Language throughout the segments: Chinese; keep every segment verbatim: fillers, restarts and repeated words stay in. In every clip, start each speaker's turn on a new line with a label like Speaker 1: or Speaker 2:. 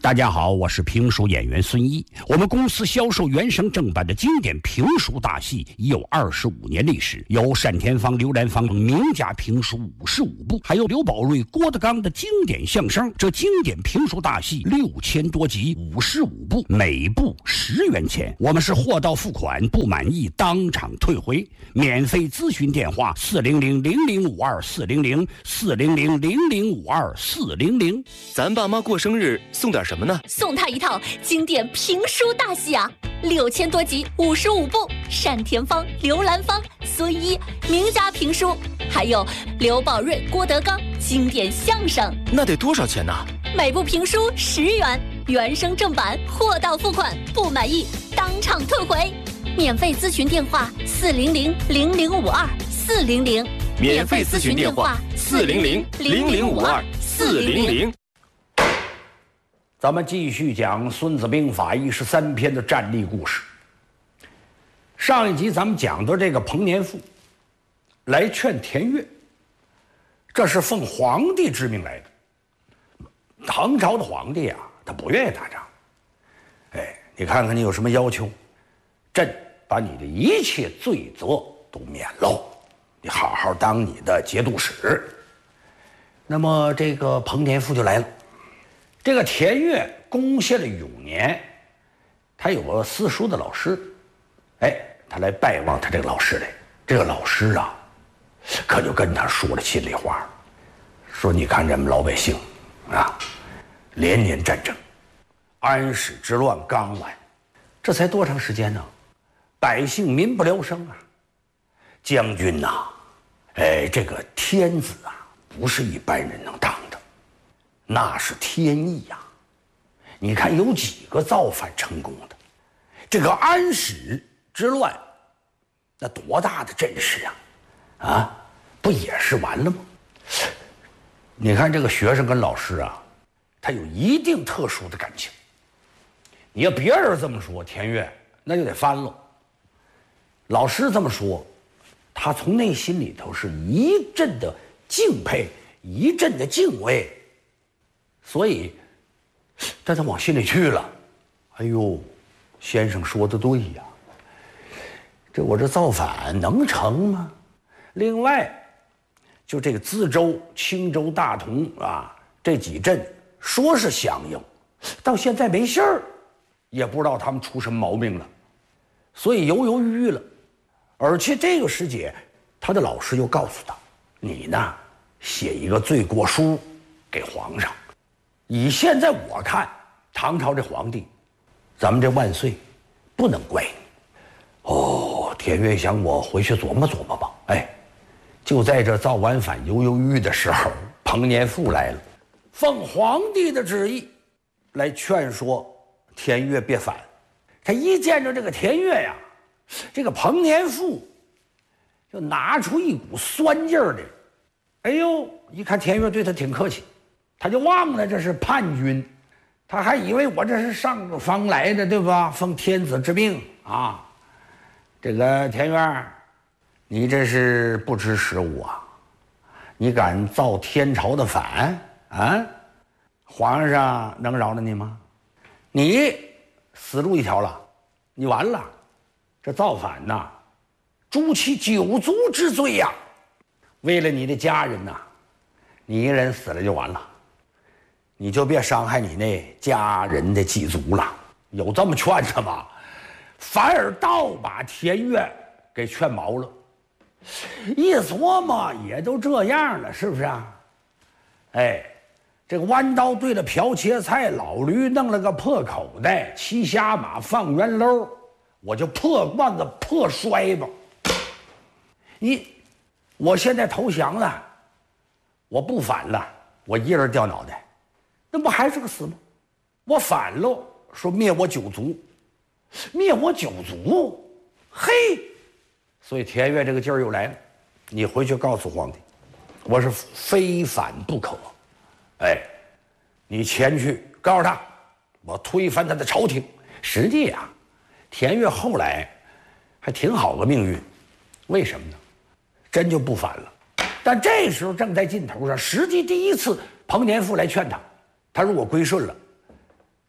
Speaker 1: 大家好，我是评书演员孙一。我们公司销售原声正版的经典评书大戏已有二十五年历史，有单田芳、刘兰芳名家评书五十五部，还有刘宝瑞、郭德纲的经典相声。这经典评书大戏六千多集，五十五部，每部十元钱。我们是货到付款，不满意当场退回。免费咨询电话：四零零零零五二四零零四零零零零五二四零零。
Speaker 2: 咱爸妈过生日送点什么呢？
Speaker 3: 送他一套经典评书大戏啊，六千多集，五十五部，单田芳、刘兰芳、孙一名家评书，还有刘宝瑞、郭德纲经典相声。
Speaker 2: 那得多少钱呢？
Speaker 3: 每部评书十元，原声正版，货到付款，不满意当场退回。免费咨询电话：四零零零零五二四零零。
Speaker 2: 免费咨询电话：四零零零零五二四零零。
Speaker 1: 咱们继续讲《孙子兵法》一十三篇的战例故事。上一集咱们讲到这个彭年富来劝田悦，这是奉皇帝之命来的。唐朝的皇帝啊，他不愿意打仗。哎，你看看你有什么要求，朕把你的一切罪责都免了，你好好当你的节度使。那么这个彭年富就来了。这个田悦攻下了永年，他有个私塾的老师，哎，他来拜望他这个老师来。这个老师啊，可就跟他说了心里话，说你看咱们老百姓啊，连年战争，安史之乱刚完，这才多长时间呢？百姓民不聊生啊。将军呐、啊，哎，这个天子啊，不是一般人能当的。那是天意呀、啊！你看有几个造反成功的？这个安史之乱，那多大的阵势啊！啊，不也是完了吗？你看这个学生跟老师啊，他有一定特殊的感情。你要别人这么说，田悦那就得翻了。老师这么说，他从内心里头是一阵的敬佩，一阵的敬畏。所以，但他往心里去了。哎呦，先生说的对呀，这我这造反能成吗？另外，就这个资州、青州、大同啊，这几镇说是响应，到现在没信儿，也不知道他们出什么毛病了，所以犹犹豫豫了。而且这个时节，他的老师又告诉他：“你呢，写一个罪过书给皇上。”以现在我看，唐朝这皇帝，咱们这万岁，不能怪你。哦，田悦想，我回去琢磨琢磨吧。哎，就在这造完反犹犹豫豫的时候，彭年富来了，奉皇帝的旨意来劝说田悦别反。他一见着这个田悦呀，这个彭年富就拿出一股酸劲儿来。哎呦，一看田悦对他挺客气。他就忘了这是叛军，他还以为我这是上方来的，对吧？奉天子之命啊！这个田悦，你这是不知时务啊！你敢造天朝的反啊？皇上能饶了你吗？你死路一条了，你完了！这造反呐，诛其九族之罪呀！为了你的家人呐，你一个人死了就完了。你就别伤害你那家人的祭祖了，有这么劝的吗？反而倒把田悦给劝毛了。一琢磨，也都这样了，是不是啊？哎，这个弯刀对了瓢切菜，老驴弄了个破口袋，骑瞎马放圆溜，我就破罐子破摔吧。你，我现在投降了，我不反了，我一人掉脑袋。那不还是个死吗？我反喽，说灭我九族，灭我九族，嘿！所以田悦这个劲儿又来了。你回去告诉皇帝，我是非反不可。哎，你前去告诉他，我推翻他的朝廷。实际啊，田悦后来还挺好个命运，为什么呢？真就不反了。但这时候正在劲头上，实际第一次彭年富来劝他。他如果归顺了，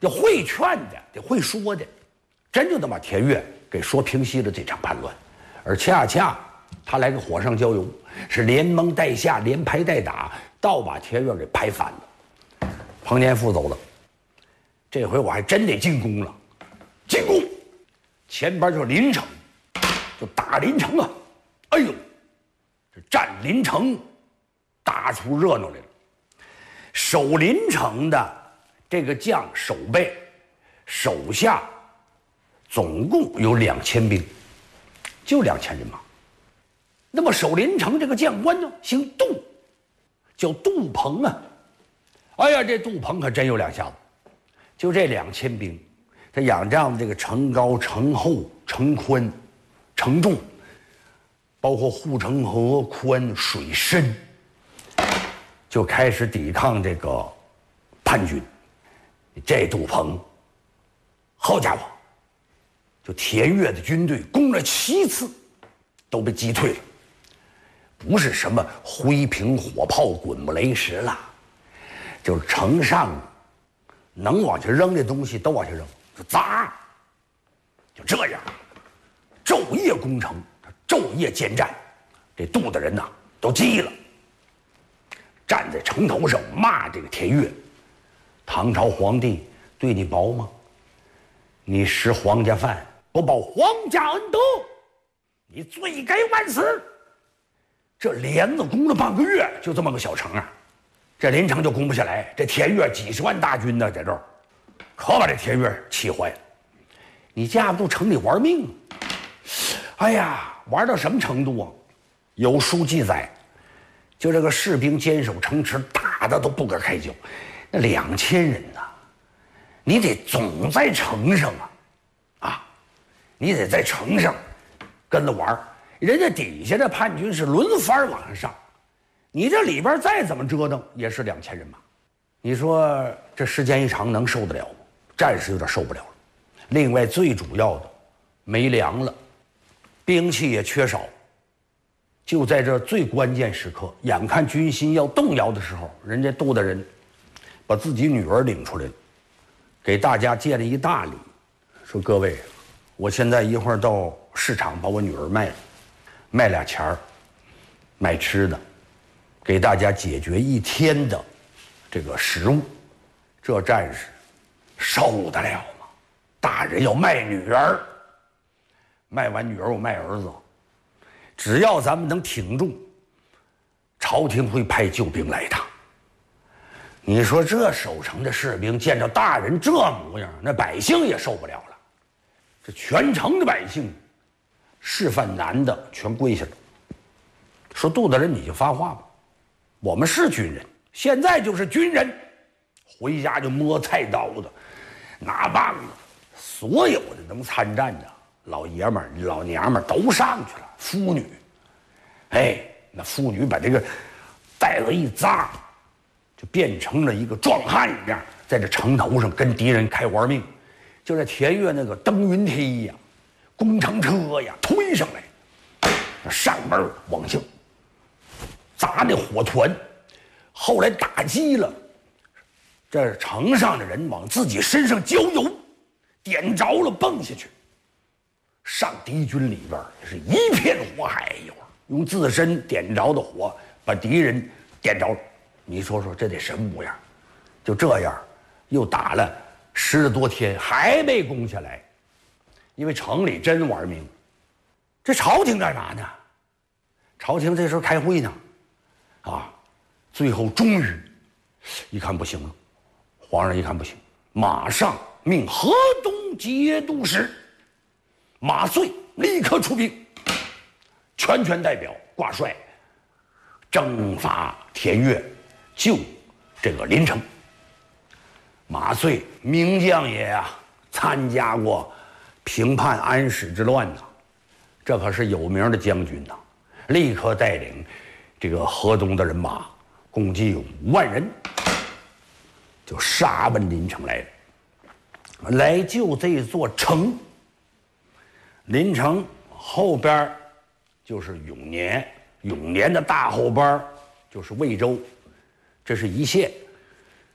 Speaker 1: 得会劝的，得会说的，真就能把田悦给说平息了这场叛乱。而恰恰他来个火上浇油，是连蒙带下，连拍带打，倒把田悦给拍反了。彭年富走了，这回我还真得进攻了。进攻，前边就是临城，就打临城啊！哎呦，这占临城，打出热闹来了。守临城的这个将守备，手下总共有两千兵，就两千人马。那么守临城这个将官呢，姓杜，叫杜鹏啊。哎呀，这杜鹏可真有两下子，就这两千兵，他仰仗这个城高、城厚、城宽、城重，包括护城河宽、水深，就开始抵抗这个叛军。这杜鹏，好家伙，就田悦的军队攻了七次，都被击退了。不是什么灰瓶火炮、滚木雷石了，就是城上能往下扔的东西都往下扔，就砸，就这样，昼夜攻城，昼夜兼战，这杜的人呐都急了，站在城头上骂这个田悦：唐朝皇帝对你薄吗？你食皇家饭，不报皇家恩德，你罪该万死！这连子攻了半个月，就这么个小城啊，这临城就攻不下来。这田悦几十万大军呢，在这儿，可把这田悦气坏了。你架不住城里玩命，哎呀，玩到什么程度啊？有书记载，就这个士兵坚守城池，打的都不可开交。那两千人呐，你得总在城上啊，啊，你得在城上跟着玩。人家底下的叛军是轮番往上上，你这里边再怎么折腾也是两千人马，你说这时间一长能受得了吗？暂时有点受不了了。另外最主要的，没粮了，兵器也缺少。就在这最关键时刻，眼看军心要动摇的时候，人家杜大人把自己女儿领出来了，给大家借了一大礼，说各位，我现在一会儿到市场把我女儿卖了。卖俩钱儿，买吃的，给大家解决一天的这个食物。这战士受得了吗？大人要卖女儿，卖完女儿我卖儿子。只要咱们能挺住，朝廷会派救兵来的。你说这守城的士兵见着大人这模样，那百姓也受不了了。这全城的百姓，是犯难的全跪下了，说杜大人你就发话吧，我们是军人，现在就是军人，回家就摸菜刀子，拿棒子，所有的能参战的老爷们儿、老娘们儿都上去了，妇女，哎，那妇女把这个袋子一扎，就变成了一个壮汉一样，在这城头上跟敌人开玩命，就在田悦那个登云梯呀、工程车呀推上来，上边往下砸那火团，后来打击了这城上的人，往自己身上浇油，点着了蹦下去，上敌军里边是一片火海，一会儿用自身点着的火把敌人点着了，你说说这得什么模样？就这样又打了十多天，还没攻下来。因为城里真玩命，这朝廷干嘛呢？朝廷这时候开会呢，啊，最后终于一看不行了，皇上一看不行，马上命河东节度使马遂立刻出兵，全权代表挂帅，征伐田悦，救这个临城。马遂名将也啊，参加过平叛安史之乱呐，这可是有名的将军呐！立刻带领这个河东的人马，共计有五万人，就杀奔临城来了，来救这座城。临城后边就是永年，永年的大后边就是魏州，这是一线。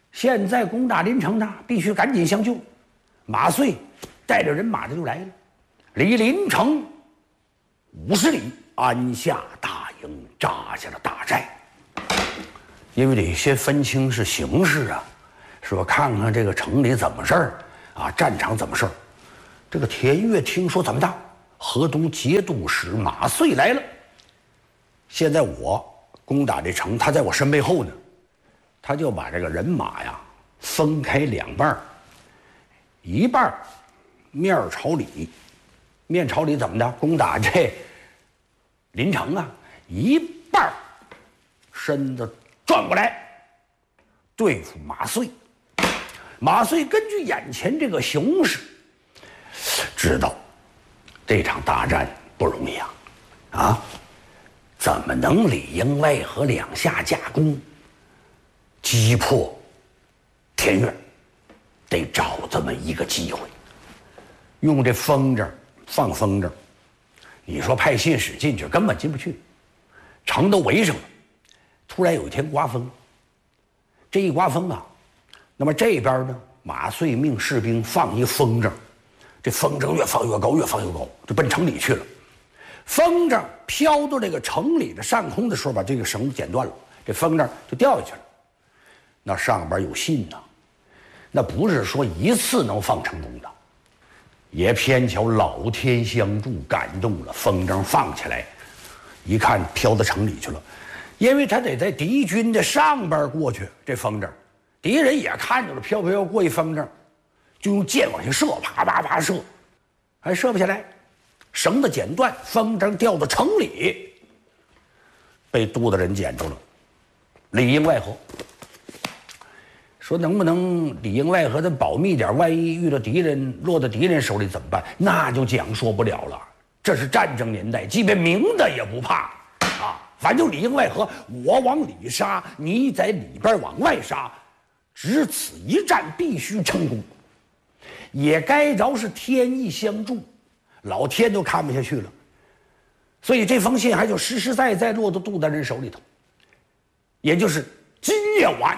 Speaker 1: 现在攻打临城的，必须赶紧相救。马遂带着人马的就来了，离临城五十里，安下大营，扎下了大寨。因为得先分清是形势啊，是吧？看看这个城里怎么事儿啊，战场怎么事儿。这个田悦听说怎么的，河东节度使马遂来了。现在我攻打这城，他在我身背后呢，他就把这个人马呀分开两半儿，一半儿面朝里，面朝里怎么的攻打这临城啊，一半儿身子转过来对付马遂。马遂根据眼前这个形势，知道这场大战不容易啊，啊，怎么能里应外合，两下夹攻，击破田悦？得找这么一个机会，用这风筝放风筝。你说派信使进去根本进不去，城都围上了。突然有一天刮风，这一刮风啊，那么这边呢，马遂命士兵放一风筝，这风筝越放越高，越放越高，就奔城里去了。风筝飘到这个城里的上空的时候，把这个绳子剪断了，这风筝就掉下去了。那上边有信呐，那不是说一次能放成功的，也偏巧老天相助，感动了，风筝放起来，一看飘到城里去了。因为他得在敌军的上边过去，这风筝，敌人也看着了，飘飘过一风筝，就用箭往下射，啪啪啪射，还射不下来，绳子剪断，风筝掉到城里，被杜大人捡住了，里应外合。说能不能里应外合的保密点，万一遇到敌人，落到敌人手里怎么办？那就讲说不了了。这是战争年代，即便明的也不怕啊。反正里应外合，我往里杀，你在里边往外杀，只此一战必须成功。也该着是天意相助，老天都看不下去了，所以这封信还就实实在在落到杜大人手里头。也就是今夜晚，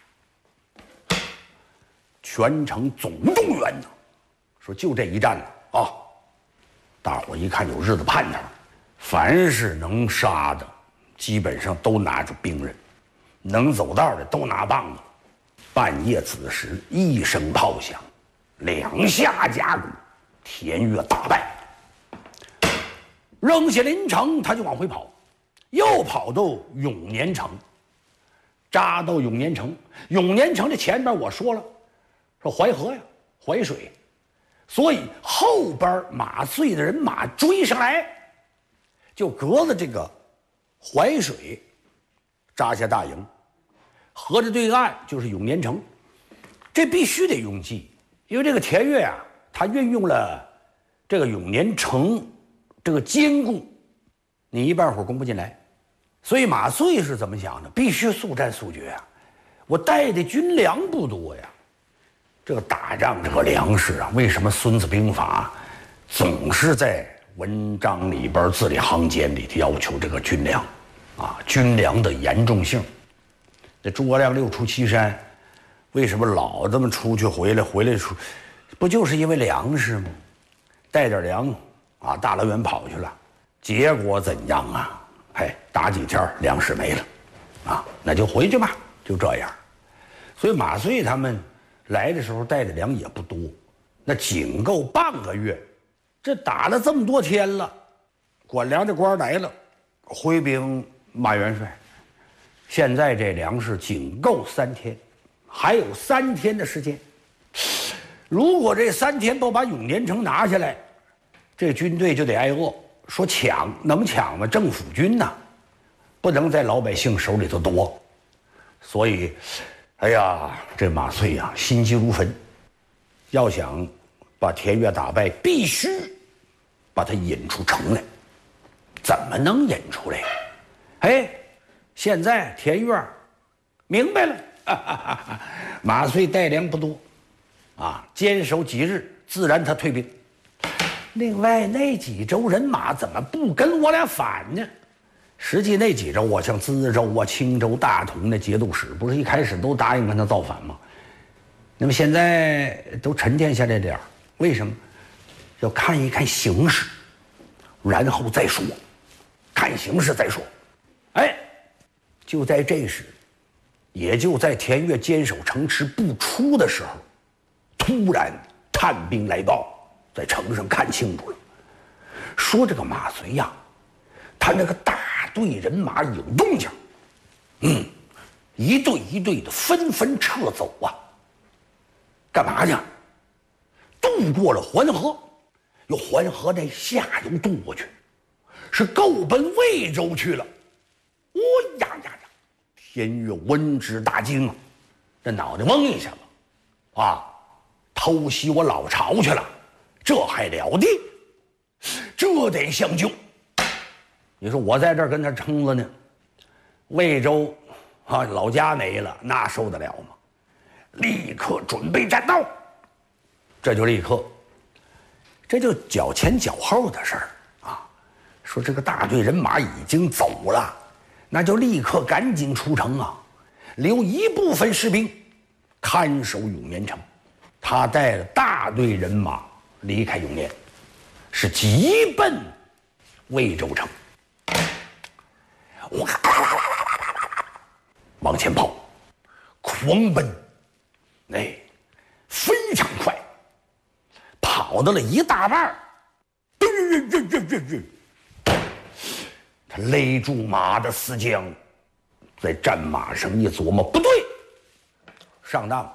Speaker 1: 全城总动员呢，说就这一战了啊！大伙一看有日子盼头，凡是能杀的，基本上都拿出兵刃，能走道的都拿棒子。半夜子时，一声炮响，两下夹鼓，田悦大败，扔下临城，他就往回跑，又跑到永年城，扎到永年城。永年城这前边我说了，说淮河呀，淮水，所以后边马遂的人马追上来，就隔着这个淮水扎下大营，河的对岸就是永年城。这必须得用计，因为这个田悦啊，他运用了这个永年城这个坚固，你一半会儿攻不进来，所以马遂是怎么想的？必须速战速决啊！我带的军粮不多呀，这个打仗这个粮食啊，为什么《孙子兵法》总是在文章里边字里行间里头要求这个军粮啊，军粮的严重性？这诸葛亮六出祁山，为什么老这么出去回来回来出，不就是因为粮食吗？带点粮啊，大老远跑去了，结果怎样啊？哎，打几天粮食没了，啊，那就回去吧，就这样。所以马遂他们来的时候带的粮也不多，那仅够半个月。这打了这么多天了，管粮的官来了，回禀马元帅，现在这粮食仅够三天，还有三天的时间。如果这三天不把永年城拿下来，这军队就得挨饿。说抢能抢吗？政府军呐，不能在老百姓手里头夺。所以，哎呀，这马遂呀，心急如焚，要想把田悦打败，必须把他引出城来。怎么能引出来？哎，现在田悦明白了，哈哈哈哈，马遂带粮不多，啊，坚守几日，自然他退兵。另外那几州人马怎么不跟我俩反呢？ 实际那几州啊，像资州啊、青州、大同那节度使，不是一开始都答应跟他造反吗？那么现在都沉淀下来点儿，为什么？要看一看形势，然后再说，看形势再说。哎，就在这时，也就在田悦坚守城池不出的时候，突然探兵来报，在城上看清楚了，说这个马遂呀，他那个大队人马有动静，嗯，一队一队的纷纷撤走啊。干嘛去？渡过了黄河，由黄河那下游渡过去，是够奔魏州去了。哦呀呀呀！田悦闻之大惊啊，这脑袋嗡一下子，啊，偷袭我老巢去了，这还了得？这得相救。你说我在这儿跟他撑着呢，魏州啊老家没了，那受得了吗？立刻准备战斗，这就立刻，这就脚前脚后的事儿啊。说这个大队人马已经走了，那就立刻赶紧出城啊，留一部分士兵看守永年城。他带了大队人马离开永年，是急奔魏州城。哇，往前跑，狂奔。哎，非常快，跑到了一大半儿，他勒住马的丝缰，在战马上一琢磨，不对，上当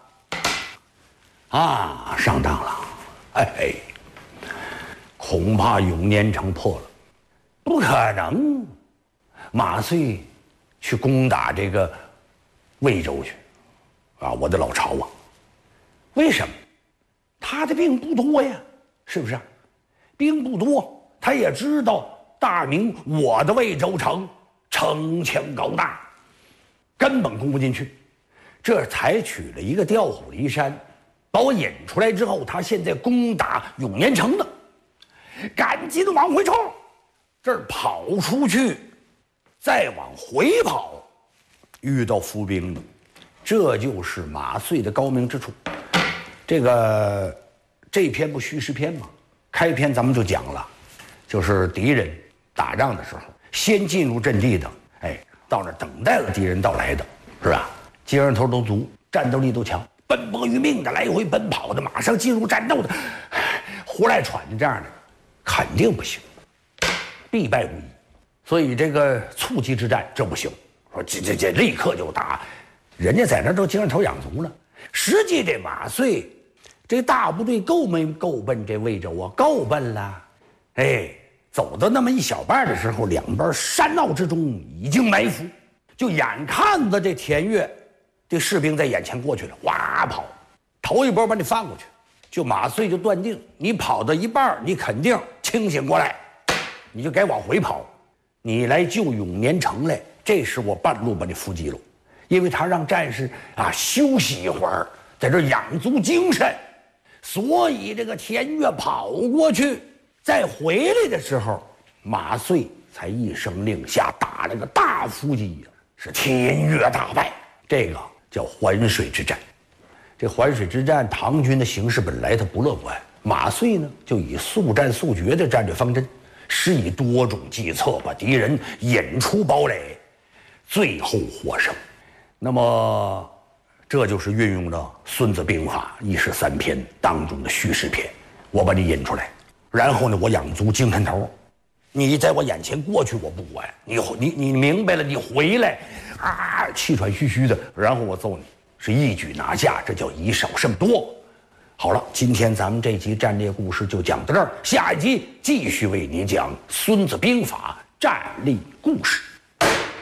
Speaker 1: 啊，上当了！哎，恐怕永年城破了，不可能，马遂去攻打这个魏州去，啊，我的老巢啊！为什么？他的兵不多呀，是不是？兵不多，他也知道大明我的魏州城城墙高大，根本攻不进去。这采取了一个调虎离山，把我引出来之后，他现在攻打永年城的，赶紧往回冲。这儿跑出去，再往回跑，遇到伏兵了。这就是马遂的高明之处。这个这篇不虚实篇吗？开篇咱们就讲了，就是敌人打仗的时候，先进入阵地的，哎，到那等待了敌人到来的，是吧？精神头都足，战斗力都强，奔波于命的，来回奔跑的，马上进入战斗的，胡来喘的这样的，肯定不行，必败无疑。所以这个促击之战这不行，说这这这立刻就打，人家在那都精神头养足了。实际这马遂这大部队够没够奔这魏州啊？够奔了。哎，走到那么一小半的时候，两边山坳之中已经埋伏，就眼看着这田悦这士兵在眼前过去了，哇跑，头一波把你翻过去，就马遂就断定你跑到一半，你肯定清醒过来，你就该往回跑，你来救永年城来，这时我半路把你伏击了，因为他让战士啊休息一会儿，在这养足精神。所以这个田悦跑过去，再回来的时候，马遂才一声令下，打了个大伏击，是田悦大败。这个叫环水之战。这环水之战，唐军的形势本来他不乐观，马遂呢就以速战速决的战略方针，施以多种计策，把敌人引出堡垒，最后获胜。那么这就是运用了《孙子兵法》一十三篇当中的叙事篇，我把你引出来，然后呢，我养足精神头，你在我眼前过去我不管，你你你明白了，你回来，啊，气喘吁吁的，然后我揍你，是一举拿下，这叫以少胜多。好了，今天咱们这集战略故事就讲到这儿，下一集继续为你讲《孙子兵法》战例故事。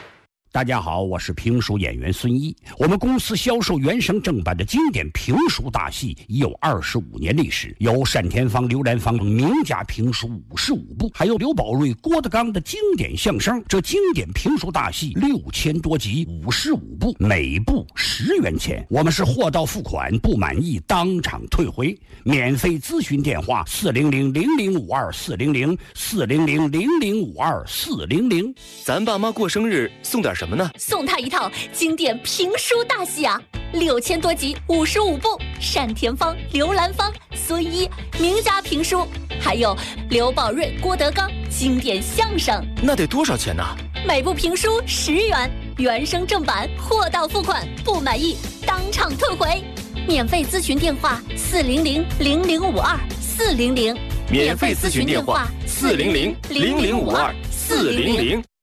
Speaker 1: 大家好，我是评书演员孙一。我们公司销售原声正版的经典评书大戏已有二十五年历史，有单田芳、刘兰芳等名家评书五十五部，还有刘宝瑞、郭德纲的经典相声。这经典评书大戏六千多集，五十五部，每部十元钱。我们是货到付款，不满意当场退回。免费咨询电话：四零零零零五二四零零四零零零零五二四零零。
Speaker 2: 咱爸妈过生日送点什么呢？
Speaker 3: 送他一套经典评书大戏啊，六千多集，五十五部，单田芳、刘兰芳、孙一名家评书，还有刘宝瑞、郭德纲经典相声。
Speaker 2: 那得多少钱呢？
Speaker 3: 每部评书十元，原声正版，货到付款，不满意当场退回。免费咨询电话：四零零零零五二四零零。
Speaker 2: 免费咨询电话：四零零零零五二四零零。